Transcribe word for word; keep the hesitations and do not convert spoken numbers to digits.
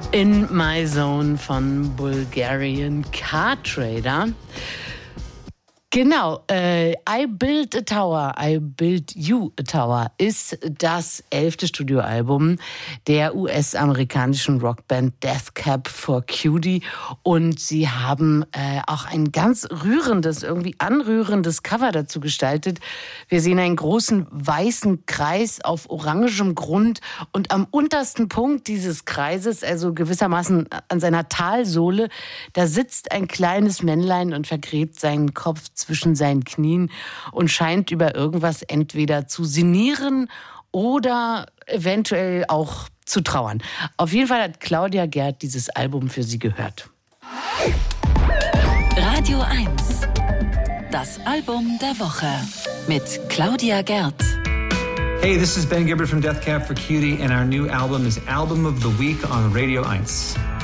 In My Zone von Bulgarian Car Trader. Genau, äh, I Build a Tower, I Build You a Tower ist das elfte Studioalbum der U S-amerikanischen Rockband Death Cab for Cutie. Und sie haben äh, auch ein ganz rührendes, irgendwie anrührendes Cover dazu gestaltet. Wir sehen einen großen weißen Kreis auf orangem Grund und am untersten Punkt dieses Kreises, also gewissermaßen an seiner Talsohle, da sitzt ein kleines Männlein und vergräbt seinen Kopf zwischen seinen Knien und scheint über irgendwas entweder zu sinnieren oder eventuell auch zu trauern. Auf jeden Fall hat Claudia Gerd dieses Album für sie gehört. Radio eins. Das Album der Woche mit Claudia Gerd. Hey, this is Ben Gibbard from Death Cab for Cutie, and our new album is Album of the Week on Radio eins.